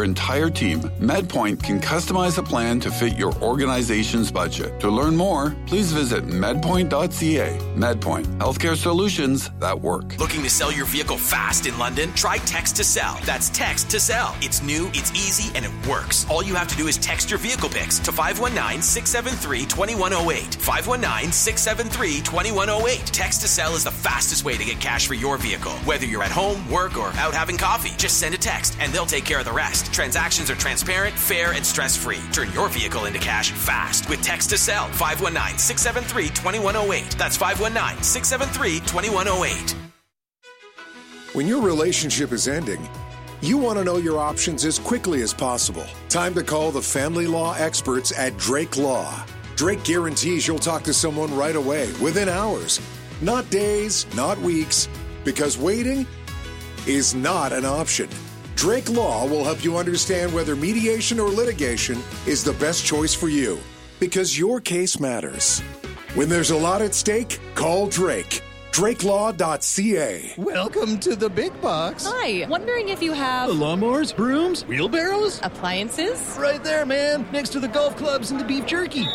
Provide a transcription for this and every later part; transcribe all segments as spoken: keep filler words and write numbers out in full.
her entire team, MedPoint can customize a plan to fit your organization's budget. To learn more, please visit medpoint dot c a. MedPoint, healthcare solutions that work. Looking to sell your vehicle fast in London? Try Text to Sell. That's Text to Sell. It's new, it's easy, and it works. All you have to do is text your vehicle pics to five one nine, six seven three, two one zero eight. five one nine, six seven three, two one zero eight. Text to Sell is the fastest way to get cash for your vehicle. Whether you're at home, work, or out having coffee, just send a text and they'll take care of the rest. Transactions are transparent, fair, and stress-free. Turn your vehicle into cash fast with Text to Sell. five one nine, six seven three, two one zero eight. That's five one nine, six seven three, two one zero eight. When your relationship is ending, you want to know your options as quickly as possible. Time to call the family law experts at Drake Law. Drake guarantees you'll talk to someone right away, within hours. Not days, not weeks, because waiting is not an option. Drake Law will help you understand whether mediation or litigation is the best choice for you, because your case matters. When there's a lot at stake, call Drake. drake law dot c a. Welcome to the big box. Hi, wondering if you have... Lawnmowers, brooms, wheelbarrows? Appliances? Right there, man, next to the golf clubs and the beef jerky.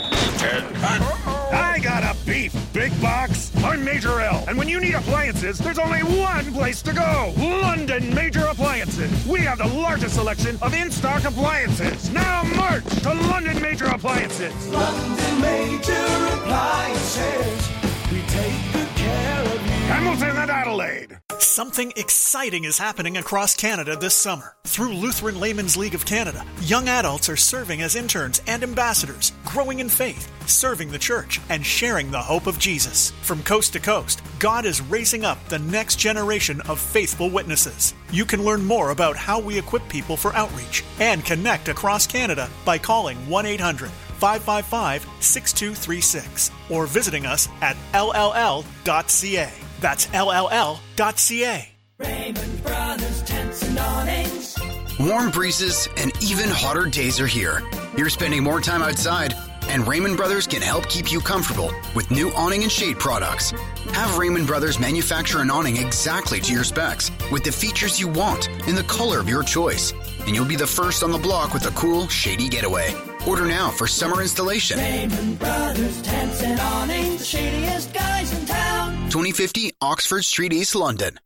I got a beef big box. I'm Major L, and when you need appliances, there's only one place to go. London Major Appliances. We have the largest selection of in-stock appliances. Now march to London Major Appliances. London Major Appliances. We take good care of you. Hamilton and Adelaide. Something exciting is happening across Canada this summer. Through Lutheran Laymen's League of Canada, young adults are serving as interns and ambassadors, growing in faith, serving the church, and sharing the hope of Jesus. From coast to coast, God is raising up the next generation of faithful witnesses. You can learn more about how we equip people for outreach and connect across Canada by calling one eight hundred, five five five, six two three six or visiting us at l l l dot c a. That's l l l dot c a. Raymond Brothers Tents and Awnings. Warm breezes and even hotter days are here. You're spending more time outside, and Raymond Brothers can help keep you comfortable with new awning and shade products. Have Raymond Brothers manufacture an awning exactly to your specs with the features you want in the color of your choice, and you'll be the first on the block with a cool, shady getaway. Order now for summer installation. Raymond Brothers Tents and Awnings, the shadiest guys in town. twenty fifty Oxford Street, East London.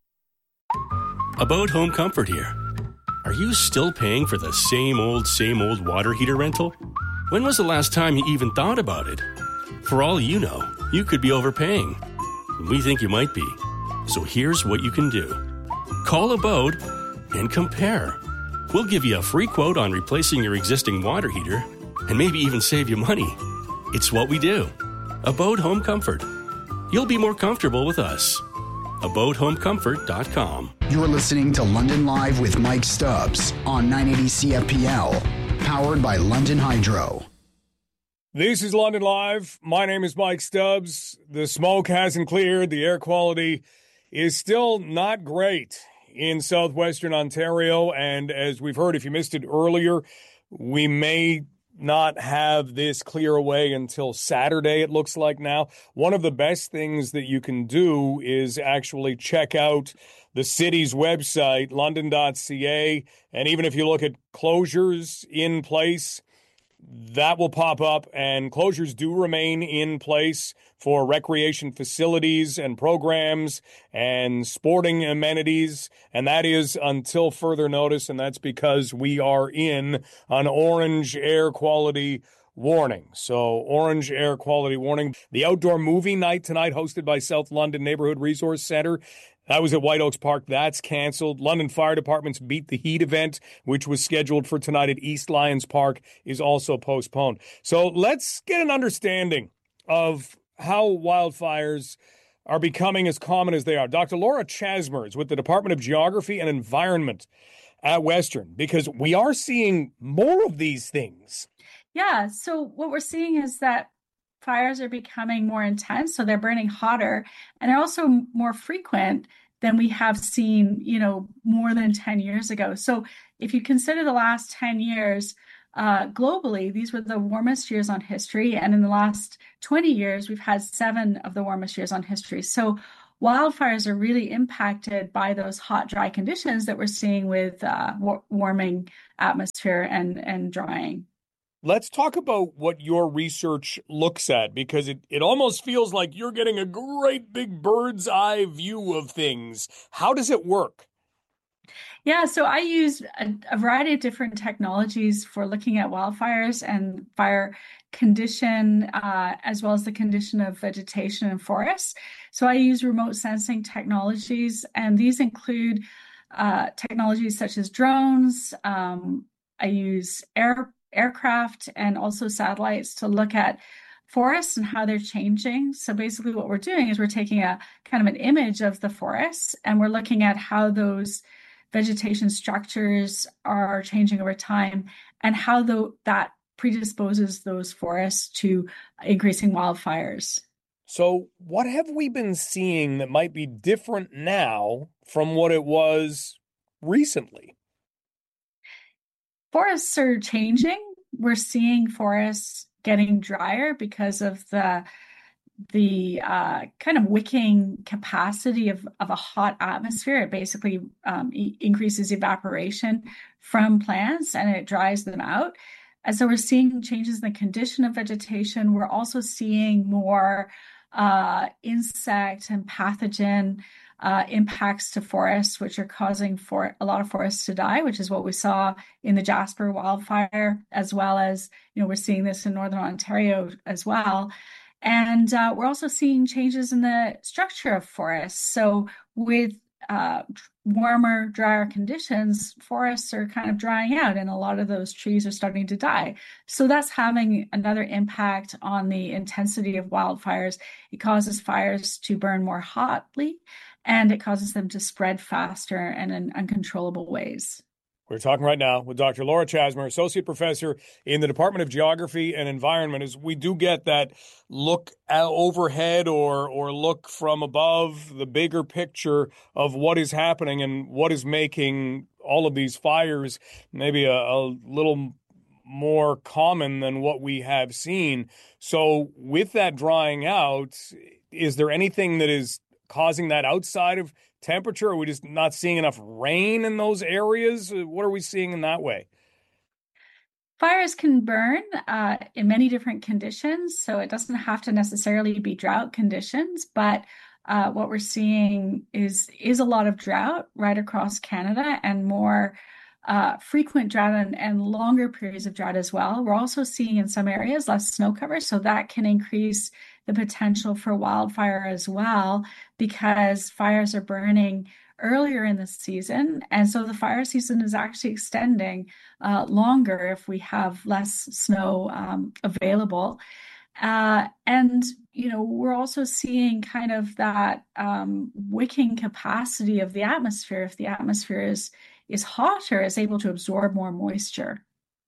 About Home Comfort here. Are you still paying for the same old, same old water heater rental? When was the last time you even thought about it? For all you know, you could be overpaying. We think you might be. So here's what you can do. Call Abode and compare. We'll give you a free quote on replacing your existing water heater and maybe even save you money. It's what we do. Abode Home Comfort. You'll be more comfortable with us. abode home comfort dot com. You're listening to London Live with Mike Stubbs on nine eighty C F P L, powered by London Hydro. This is London Live. My name is Mike Stubbs. The smoke hasn't cleared. The air quality is still not great in southwestern Ontario. And as we've heard, if you missed it earlier, we may not have this clear away until Saturday, it looks like now. One of the best things that you can do is actually check out the city's website, london dot c a. And even if you look at closures in place, that will pop up, and closures do remain in place for recreation facilities and programs and sporting amenities, and that is until further notice, and that's because we are in an orange air quality warning. So orange air quality warning. The outdoor movie night tonight, hosted by South London Neighbourhood Resource Centre, that was at White Oaks Park. That's canceled. London Fire Department's Beat the Heat event, which was scheduled for tonight at East Lyons Park, is also postponed. So let's get an understanding of how wildfires are becoming as common as they are. Doctor Laura Chasmer is with the Department of Geography and Environment at Western, because we are seeing more of these things. Yeah, so what we're seeing is that fires are becoming more intense, so they're burning hotter, and they're also more frequent than we have seen, you know, more than ten years ago. So if you consider the last ten years, uh, globally, these were the warmest years on history. And in the last twenty years, we've had seven of the warmest years on history. So wildfires are really impacted by those hot, dry conditions that we're seeing with uh, war- warming atmosphere and, and drying. Let's talk about what your research looks at, because it, it almost feels like you're getting a great big bird's eye view of things. How does it work? Yeah, so I use a, a variety of different technologies for looking at wildfires and fire condition, uh, as well as the condition of vegetation and forests. So I use remote sensing technologies, and these include uh, technologies such as drones. Um, I use air aircraft and also satellites to look at forests and how they're changing. So basically what we're doing is we're taking a kind of an image of the forests, and we're looking at how those vegetation structures are changing over time and how the, that predisposes those forests to increasing wildfires. So what have we been seeing that might be different now from what it was recently? Forests are changing. We're seeing forests getting drier because of the the uh, kind of wicking capacity of, of a hot atmosphere. It basically um, e- increases evaporation from plants and it dries them out. And so we're seeing changes in the condition of vegetation. We're also seeing more uh, insect and pathogen uh, impacts to forests, which are causing for a lot of forests to die, which is what we saw in the Jasper wildfire, as well as, you know, we're seeing this in Northern Ontario as well. And uh, we're also seeing changes in the structure of forests. So with uh, warmer, drier conditions, forests are kind of drying out and a lot of those trees are starting to die. So that's having another impact on the intensity of wildfires. It causes fires to burn more hotly and it causes them to spread faster and in uncontrollable ways. We're talking right now with Doctor Laura Chasmer, Associate Professor in the Department of Geography and Environment. As we do get that look overhead or or look from above, the bigger picture of what is happening and what is making all of these fires maybe a, a little more common than what we have seen. So with that drying out, is there anything that is causing that outside of temperature? Are we just not seeing enough rain in those areas? What are we seeing in that way? Fires can burn uh, in many different conditions, so it doesn't have to necessarily be drought conditions, but uh, what we're seeing is, is a lot of drought right across Canada and more uh, frequent drought and, and longer periods of drought as well. We're also seeing in some areas less snow cover, so that can increase the potential for wildfire as well, because fires are burning earlier in the season. And so the fire season is actually extending uh, longer if we have less snow um, available. Uh, and, you know, we're also seeing kind of that um, wicking capacity of the atmosphere. If the atmosphere is, is hotter, is able to absorb more moisture.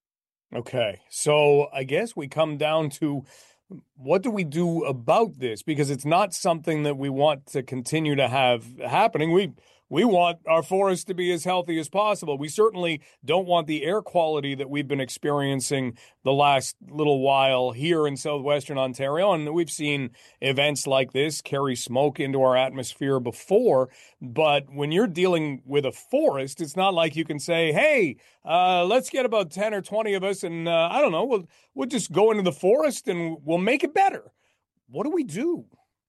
Okay. So I guess we come down to, what do we do about this? Because it's not something that we want to continue to have happening. We we want our forests to be as healthy as possible. We certainly don't want the air quality that we've been experiencing the last little while here in southwestern Ontario. And we've seen events like this carry smoke into our atmosphere before. But when you're dealing with a forest, it's not like you can say, hey, uh, let's get about ten or twenty of us and uh, I don't know, we'll, we'll just go into the forest and we'll make it better. What do we do?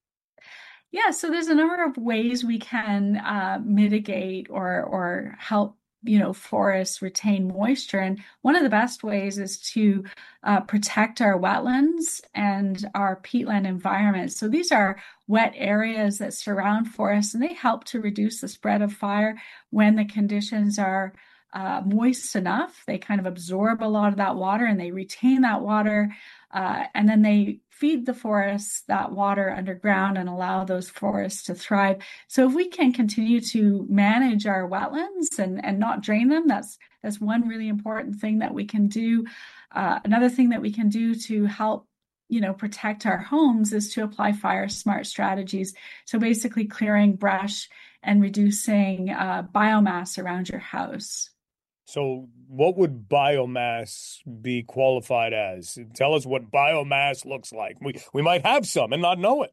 Yeah, so there's a number of ways we can uh, mitigate or or help, you know, forests retain moisture. And one of the best ways is to uh, protect our wetlands and our peatland environment. So these are wet areas that surround forests, and they help to reduce the spread of fire when the conditions are uh, moist enough. They kind of absorb a lot of that water and they retain that water. Uh, and then they feed the forests that water underground and allow those forests to thrive. So if we can continue to manage our wetlands and, and not drain them, that's that's one really important thing that we can do. Uh, another thing that we can do to help, you know, protect our homes is to apply fire smart strategies. So basically clearing brush and reducing uh, biomass around your house. So what would biomass be qualified as? Tell us what biomass looks like. We we might have some and not know it.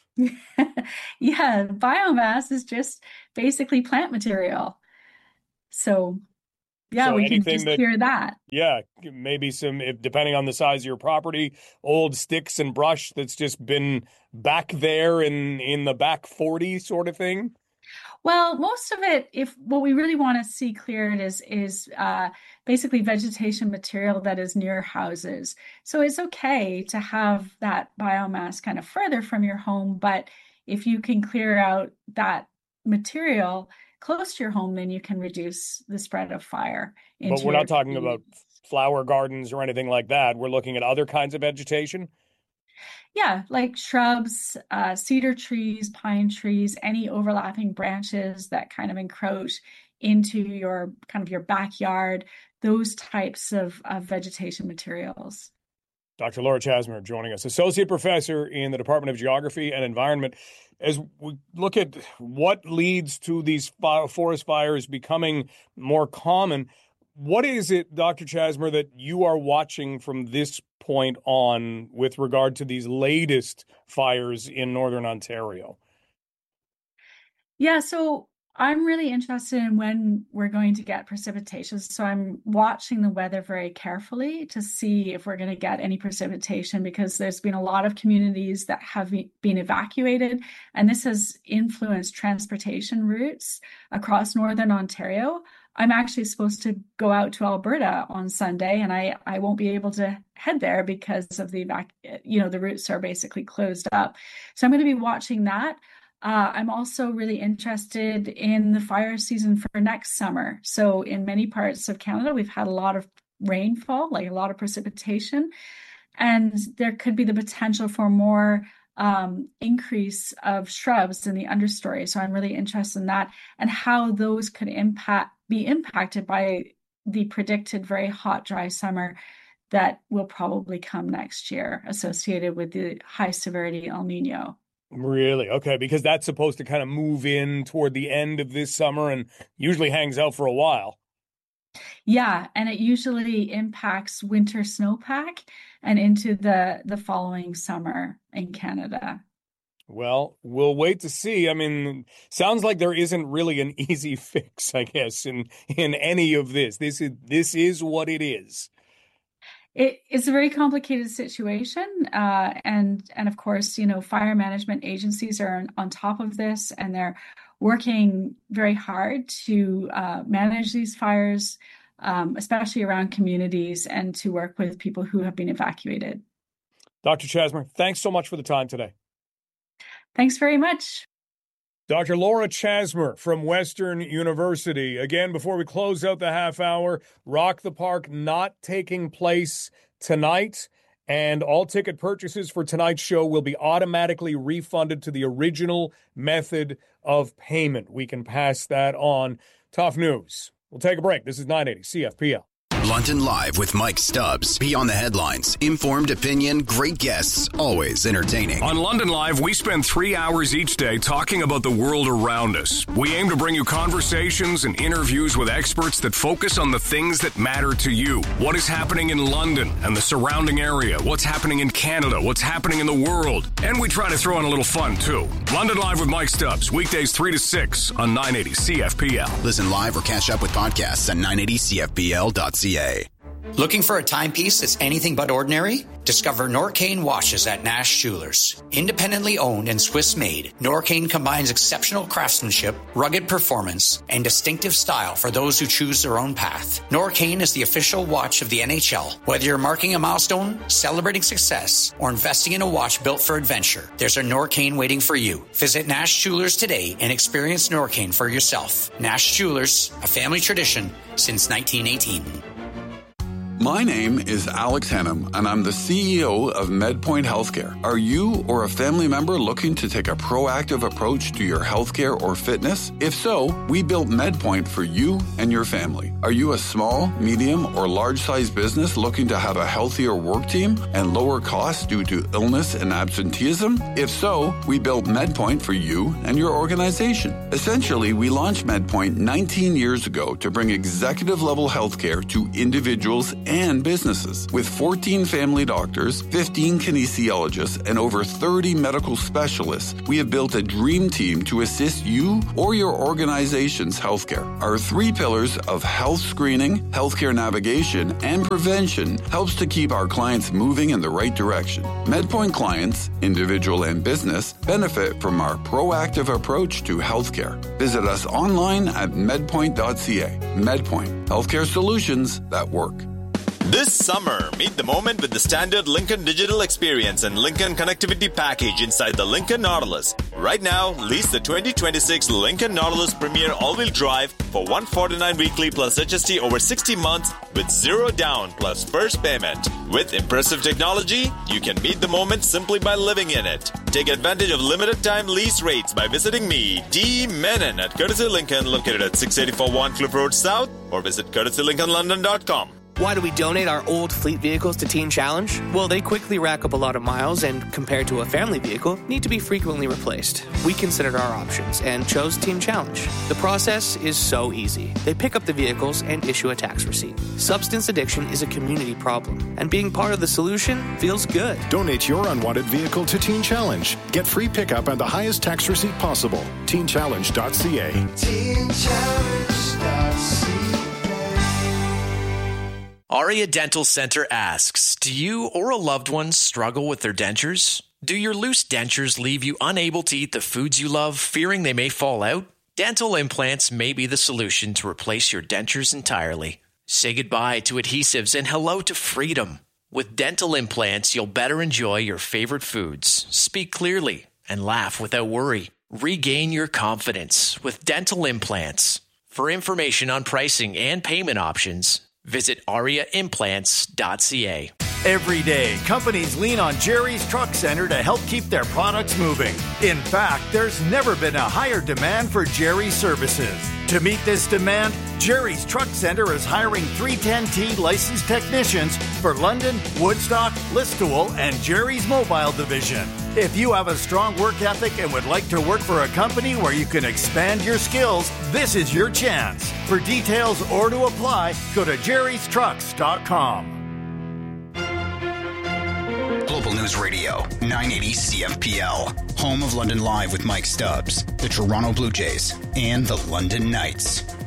Yeah, biomass is just basically plant material. So, yeah, So we can anything just that- clear that. Yeah, maybe some, if, depending on the size of your property, old sticks and brush that's just been back there in, in the back forty sort of thing. Well, most of it, if what we really want to see cleared is is uh, basically vegetation material that is near houses. So it's okay to have that biomass kind of further from your home, but if you can clear out that material close to your home, then you can reduce the spread of fire. But into we're your not talking community. about flower gardens or anything like that. We're looking at other kinds of vegetation. Yeah, like shrubs, uh, cedar trees, pine trees, any overlapping branches that kind of encroach into your kind of your backyard, those types of, of vegetation materials. Doctor Laura Chasmer joining us, Associate Professor in the Department of Geography and Environment. As we look at what leads to these forest fires becoming more common, what is it, Doctor Chasmer, that you are watching from this point on with regard to these latest fires in Northern Ontario? Yeah, so I'm really interested in when we're going to get precipitation. So I'm watching the weather very carefully to see if we're going to get any precipitation, because there's been a lot of communities that have been evacuated, and this has influenced transportation routes across Northern Ontario. I'm actually supposed to go out to Alberta on Sunday, and I, I won't be able to head there because of the evac- you know, the routes are basically closed up. So I'm going to be watching that. Uh, I'm also really interested in the fire season for next summer. So in many parts of Canada, we've had a lot of rainfall, like a lot of precipitation, and there could be the potential for more um, increase of shrubs in the understory. So I'm really interested in that and how those could impact be impacted by the predicted very hot, dry summer that will probably come next year associated with the high severity El Nino. Really? Okay, because that's supposed to kind of move in toward the end of this summer and usually hangs out for a while. Yeah, and it usually impacts winter snowpack and into the, the following summer in Canada. Well, we'll wait to see. I mean, sounds like there isn't really an easy fix, I guess, in, in any of this. This is this is what it is. It, it's a very complicated situation, uh, and and of course, you know, fire management agencies are on, on top of this, and they're working very hard to uh, manage these fires, um, especially around communities, and to work with people who have been evacuated. Doctor Chasmer, thanks so much for the time today. Thanks very much. Doctor Laura Chasmer from Western University. Again, before we close out the half hour, Rock the Park not taking place tonight, and all ticket purchases for tonight's show will be automatically refunded to the original method of payment. We can pass that on. Tough news. We'll take a break. This is nine eighty C F P L. London Live with Mike Stubbs. Beyond the headlines, informed opinion, great guests, always entertaining. On London Live, we spend three hours each day talking about the world around us. We aim to bring you conversations and interviews with experts that focus on the things that matter to you. What is happening in London and the surrounding area? What's happening in Canada? What's happening in the world? And we try to throw in a little fun, too. London Live with Mike Stubbs, weekdays three to six on nine eighty C F P L. Listen live or catch up with podcasts at nine eighty C F P L dot C A. Looking for a timepiece that's anything but ordinary? Discover Norcane watches at Nash Jewelers. Independently owned and Swiss made, Norcane combines exceptional craftsmanship, rugged performance, and distinctive style for those who choose their own path. Norcane is the official watch of the N H L. Whether you're marking a milestone, celebrating success, or investing in a watch built for adventure, there's a Norcane waiting for you. Visit Nash Jewelers today and experience Norcane for yourself. Nash Jewelers, a family tradition since nineteen eighteen. My name is Alex Hannum, and I'm the C E O of MedPoint Healthcare. Are you or a family member looking to take a proactive approach to your healthcare or fitness? If so, we built MedPoint for you and your family. Are you a small, medium, or large-sized business looking to have a healthier work team and lower costs due to illness and absenteeism? If so, we built MedPoint for you and your organization. Essentially, we launched MedPoint nineteen years ago to bring executive-level healthcare to individuals and businesses. With fourteen family doctors, fifteen kinesiologists, and over thirty medical specialists, we have built a dream team to assist you or your organization's healthcare. Our three pillars of health screening, healthcare navigation, and prevention helps to keep our clients moving in the right direction. MedPoint clients, individual and business, benefit from our proactive approach to healthcare. Visit us online at medpoint dot c a. MedPoint, healthcare solutions that work. This summer, meet the moment with the standard Lincoln Digital Experience and Lincoln Connectivity Package inside the Lincoln Nautilus. Right now, lease the twenty twenty-six Lincoln Nautilus Premier All-Wheel Drive for one hundred forty-nine dollars weekly plus H S T over sixty months with zero down plus first payment. With impressive technology, you can meet the moment simply by living in it. Take advantage of limited time lease rates by visiting me, D. Menon, at Courtesy Lincoln, located at six eighty-four Warncliffe Road South, or visit courtesy lincoln london dot com. Why do we donate our old fleet vehicles to Teen Challenge? Well, they quickly rack up a lot of miles and, compared to a family vehicle, need to be frequently replaced. We considered our options and chose Teen Challenge. The process is so easy. They pick up the vehicles and issue a tax receipt. Substance addiction is a community problem, and being part of the solution feels good. Donate your unwanted vehicle to Teen Challenge. Get free pickup and the highest tax receipt possible. teen challenge dot c a. teen challenge dot c a. Aria Dental Center asks, do you or a loved one struggle with their dentures? Do your loose dentures leave you unable to eat the foods you love, fearing they may fall out? Dental implants may be the solution to replace your dentures entirely. Say goodbye to adhesives and hello to freedom. With dental implants, you'll better enjoy your favorite foods, speak clearly, and laugh without worry. Regain your confidence with dental implants. For information on pricing and payment options, visit aria implants dot c a. Every day, companies lean on Jerry's Truck Center to help keep their products moving. In fact, there's never been a higher demand for Jerry's services. To meet this demand, Jerry's Truck Center is hiring three ten T licensed technicians for London, Woodstock, Listowel, and Jerry's Mobile Division. If you have a strong work ethic and would like to work for a company where you can expand your skills, this is your chance. For details or to apply, go to jerrys trucks dot com. Global News Radio, nine eighty C F P L. Home of London Live with Mike Stubbs, the Toronto Blue Jays, and the London Knights.